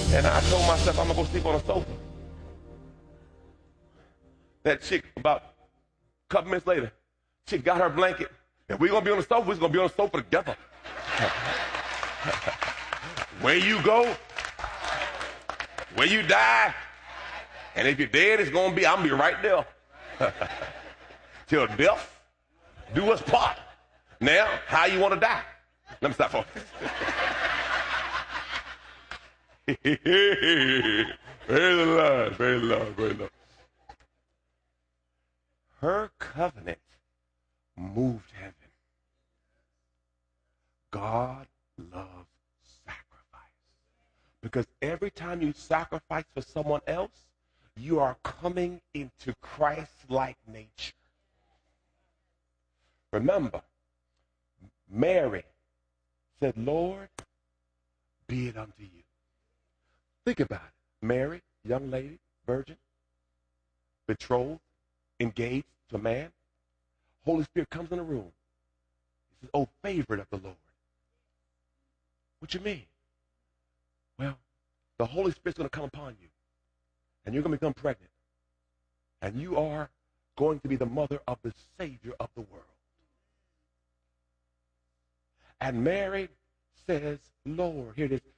And I told myself I'm going to go sleep on a sofa. That chick, about a couple minutes later, chick got her blanket. And we're going to be on the sofa. We're going to be on the sofa together. Where you go, where you die, and if you're dead, it's going to be, I'm going to be right there. Till death do us part. Now, how you want to die? Let me stop for Very Lord, very Lord, very Lord. Her covenant moved heaven. God loves sacrifice. Because every time you sacrifice for someone else, you are coming into Christ-like nature. Remember, Mary said, Lord, be it unto you. Think about it. Mary, young lady, virgin, betrothed, engaged to a man. Holy Spirit comes in the room. He says, oh, favorite of the Lord. What you mean? Well, the Holy Spirit's going to come upon you, and you're going to become pregnant, and you are going to be the mother of the Savior of the world. And Mary says, Lord, here it is,